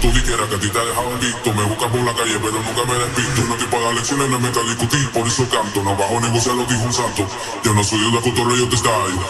tú dijeras que a ti te ha dejado listo. Me buscas por la calle pero nunca me despisto. No estoy para dar lecciones, no me meto a discutir, por eso canto. No bajo negocia lo dijo un santo. Yo no soy de cotorreo de style.